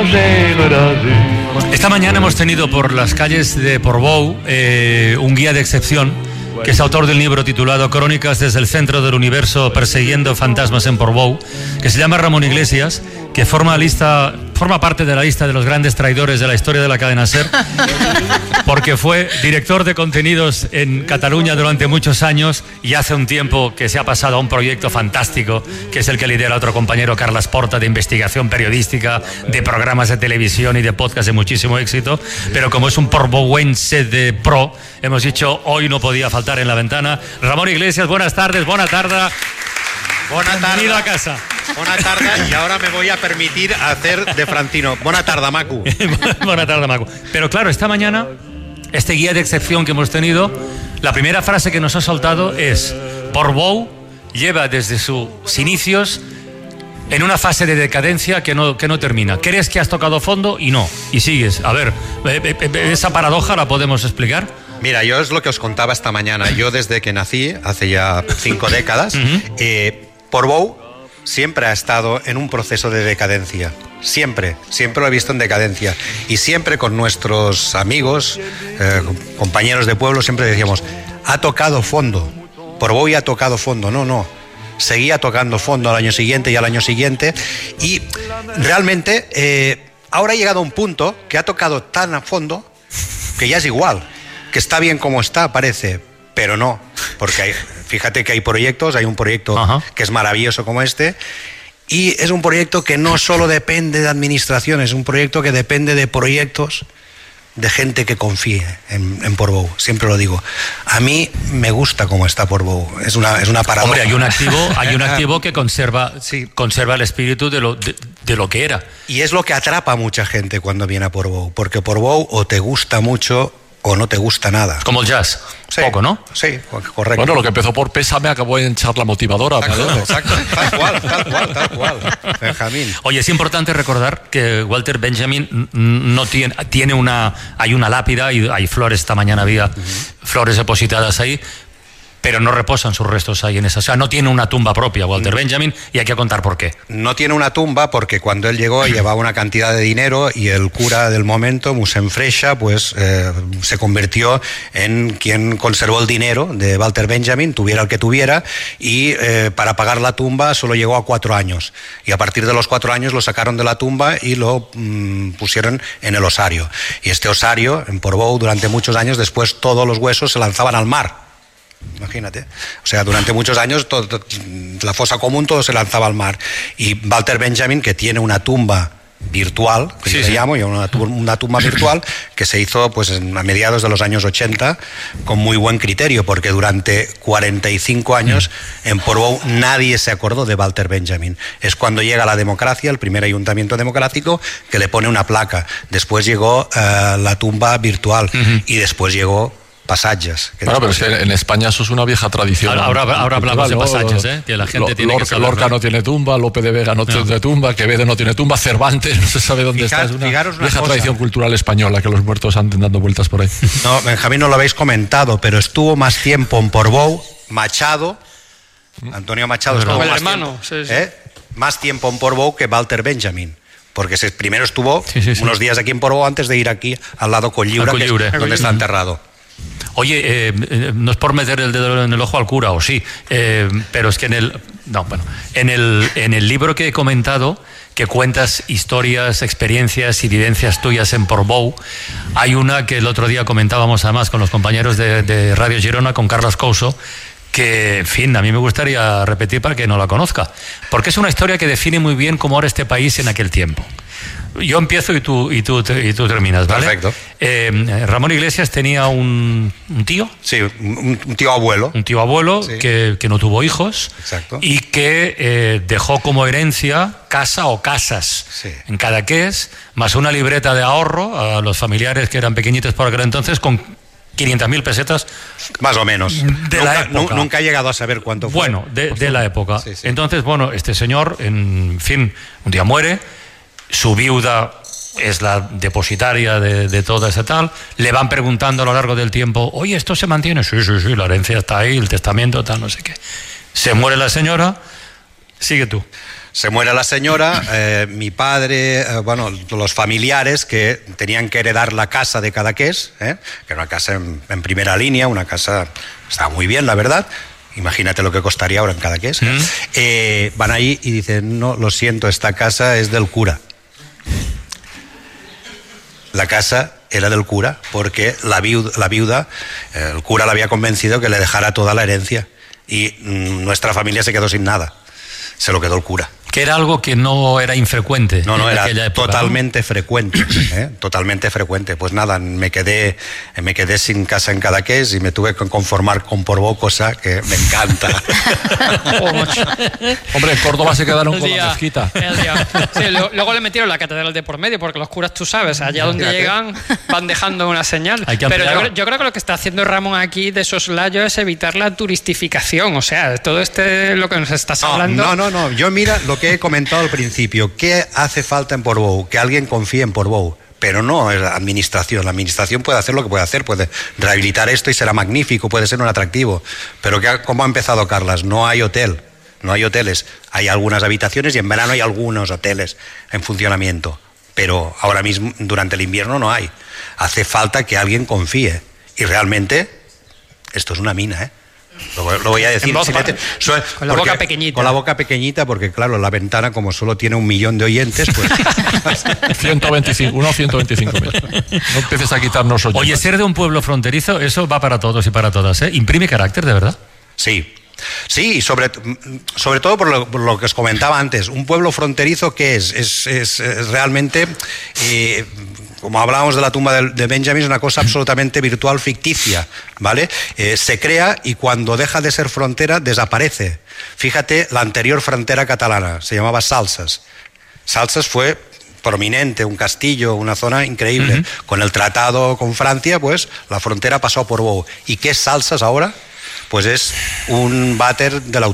Esta mañana hemos tenido por las calles de Portbou un guía de excepción que es autor del libro titulado Crónicas desde el centro del universo persiguiendo fantasmas en Portbou, que se llama Ramón Iglesias, que forma parte de la lista de los grandes traidores de la historia de la cadena SER, porque fue director de contenidos en Cataluña durante muchos años y hace un tiempo que se ha pasado a un proyecto fantástico, que es el que lidera otro compañero, Carles Porta, de investigación periodística, de programas de televisión y de podcast de muchísimo éxito, pero como es un portbouense de pro, hemos dicho hoy no podía faltar en la ventana. Ramón Iglesias, buenas tardes, buena tarde. Bienvenido a casa. Buena tarde, y ahora me voy a permitir hacer de Francino. Buena tarde, Macu. Buena tarde, Macu. Pero claro, esta mañana, este guía de excepción que hemos tenido, la primera frase que nos ha soltado es: Portbou lleva desde sus inicios en una fase de decadencia que no termina. ¿Crees que has tocado fondo? Y no, y sigues. A ver, esa paradoja la podemos explicar. Mira, yo es lo que os contaba esta mañana. Yo desde que nací, hace ya 5 décadas, Portbou siempre ha estado en un proceso de decadencia. Siempre lo he visto en decadencia. Y siempre con nuestros amigos, compañeros de pueblo, siempre decíamos, ha tocado fondo. Portbou ya ha tocado fondo. No. Seguía tocando fondo al año siguiente y al año siguiente. Y realmente ahora ha llegado a un punto que ha tocado tan a fondo que ya es igual. Que está bien como está, parece, pero no, porque fíjate que hay proyectos, hay un proyecto que es maravilloso como este, y es un proyecto que no solo depende de administraciones, es un proyecto que depende de proyectos de gente que confíe en Portbou, siempre lo digo. A mí me gusta cómo está Portbou, es una paradoja. Hombre, hay un activo que conserva el espíritu de lo que era. Y es lo que atrapa a mucha gente cuando viene a Portbou, porque Portbou o te gusta mucho o no te gusta nada. Como el jazz, sí, poco, ¿no? Sí, correcto. Bueno, lo que empezó por Pésame acabó en Charla Motivadora. Exacto, tal cual, Benjamín. Oye, es importante recordar que Walter Benjamin no hay una lápida y hay flores, esta mañana había flores depositadas ahí, pero no reposan sus restos ahí en esa. O sea, no tiene una tumba propia Walter Benjamin, y hay que contar por qué. No tiene una tumba porque cuando él llegó llevaba una cantidad de dinero y el cura del momento, Mossèn Freixa, pues se convirtió en quien conservó el dinero de Walter Benjamin, tuviera el que tuviera, y para pagar la tumba solo llegó a 4 años. Y a partir de los 4 años lo sacaron de la tumba y lo pusieron en el osario. Y este osario, en Portbou, durante muchos años, después todos los huesos se lanzaban al mar. Imagínate, o sea, durante muchos años la fosa común todo se lanzaba al mar, y Walter Benjamin, que tiene una tumba virtual, que yo le llamo, una tumba virtual que se hizo pues a mediados de los años 80 con muy buen criterio, porque durante 45 años en Portbou nadie se acordó de Walter Benjamin. Es cuando llega la democracia, el primer ayuntamiento democrático, que le pone una placa. Después llegó la tumba virtual y después llegó Passatges. Claro, pero es que en España eso es una vieja tradición. Ahora hablamos de Passatges, que la gente tiene que saber. Lorca no tiene tumba, Lope de Vega no tiene tumba, Quevedo no tiene tumba, Cervantes no se sabe dónde está. Es una vieja tradición cultural española que los muertos anden dando vueltas por ahí. No, Benjamín, no lo habéis comentado, pero estuvo más tiempo en Portbou Machado, Antonio Machado, estuvo más tiempo en Portbou que Walter Benjamin. Porque primero estuvo unos días aquí en Portbou antes de ir aquí al lado Cotlliure, que es donde está enterrado. Oye, no es por meter el dedo en el ojo al cura, o sí, pero es que en el libro que he comentado, que cuentas historias, experiencias y vivencias tuyas en Portbou, hay una que el otro día comentábamos además con los compañeros de Radio Girona, con Carles Couso, que, en fin, a mí me gustaría repetir para que no la conozca, porque es una historia que define muy bien cómo era este país en aquel tiempo. Yo empiezo y tú terminas, ¿vale? Perfecto. Ramón Iglesias tenía un tío. Sí, un tío abuelo. Un tío abuelo que no tuvo hijos. Exacto. Y que dejó como herencia casa o casas en Cadaqués, más una libreta de ahorro a los familiares que eran pequeñitos por aquel entonces, con 500.000 pesetas. Más o menos. Nunca he llegado a saber cuánto fue. Bueno, de la época. Sí. Entonces, este señor, en fin, un día muere. Su viuda es la depositaria de toda esa tal. Le van preguntando a lo largo del tiempo, oye, ¿esto se mantiene? Sí, la herencia está ahí, el testamento, tal, no sé qué. Se muere la señora, sigue tú. Se muere la señora, mi padre, los familiares que tenían que heredar la casa de Cadaqués, que era una casa en primera línea, una casa, estaba muy bien, la verdad. Imagínate lo que costaría ahora en Cadaqués. Van ahí y dicen, no, lo siento, esta casa es del cura. La casa era del cura porque la viuda, el cura la había convencido que le dejara toda la herencia y nuestra familia se quedó sin nada. Se lo quedó el cura. Que era algo que no era infrecuente. No, era época, totalmente frecuente. Totalmente frecuente. Pues nada, me quedé sin casa en Cadaqués y me tuve que conformar con Portbou, cosa que me encanta. Hombre, en Córdoba se quedaron con la mezquita. Sí, luego le metieron la catedral de por medio, porque los curas, tú sabes, allá donde llegan van dejando una señal. Pero yo creo que lo que está haciendo Ramón aquí de soslayo es evitar la turistificación. O sea, todo lo que nos estás hablando... No. Yo mira lo que he comentado al principio. ¿Qué hace falta en Portbou? Que alguien confíe en Portbou. Pero no es la administración. La administración puede hacer lo que puede hacer, puede rehabilitar esto y será magnífico, puede ser un atractivo. Pero ¿cómo ha empezado Carlas? No hay hotel, no hay hoteles. Hay algunas habitaciones y en verano hay algunos hoteles en funcionamiento. Pero ahora mismo, durante el invierno, no hay. Hace falta que alguien confíe. Y realmente, esto es una mina, ¿eh? Lo voy a decir con la boca pequeñita. Con la boca pequeñita, porque claro, la ventana, como solo tiene 1 millón de oyentes, pues 125 metros. No empieces a quitarnos oyentes. Oye, ser de un pueblo fronterizo, eso va para todos y para todas, ¿eh? ¿Imprime carácter, de verdad? Sí. Sí, y sobre todo por lo que os comentaba antes, un pueblo fronterizo, ¿qué es? Es realmente, como hablábamos de la tumba de Benjamin, es una cosa absolutamente virtual, ficticia, ¿vale? Se crea y cuando deja de ser frontera, desaparece. Fíjate, la anterior frontera catalana se llamaba Salses. Salses fue prominente, un castillo, una zona increíble. Con el tratado con Francia, pues la frontera pasó a Portbou. ¿Y qué es Salses ahora? Pues es un váter de la